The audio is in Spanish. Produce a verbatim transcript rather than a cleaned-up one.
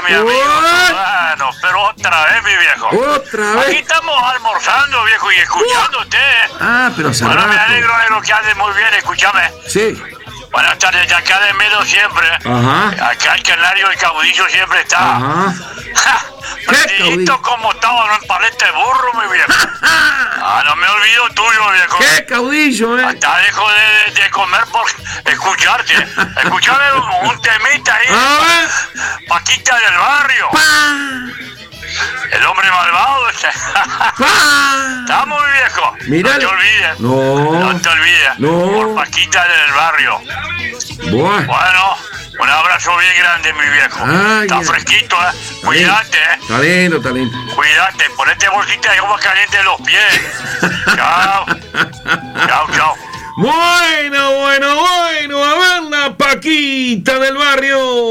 mi amigo. Bueno, pero otra vez, mi viejo. ¿Otra vez? Aquí estamos almorzando, viejo, y escuchándote. Ah, pero hace Bueno, me rato. alegro de lo que haces muy bien, escúchame. Sí. Buenas tardes, de acá de Melo siempre. Ajá. Acá el canario, el caudillo siempre está. Ajá. Prendidito caudillo? como estaba, no en paleta de burro, mi viejo. Ah, no me olvido tuyo, viejo. ¿Qué caudillo, eh? Hasta dejo de, de, de comer por escucharte. Escuchame un, un temita ahí. A ver. Paquita del barrio. Pa, El hombre malvado ese. pa. Estamos, mi viejo. Mirá. No te olvides. No. No te olvides. No. Por Paquita del barrio. Buah. Bueno, un abrazo bien grande, mi viejo. Ay, Está ay. fresquito, ¿eh? Está Cuídate, ¿eh? Está lindo, está lindo. Cuídate. Ponete bolsita de agua caliente en los pies. Chao. Chao, chao. Bueno, bueno, bueno. A ver la Paquita del barrio.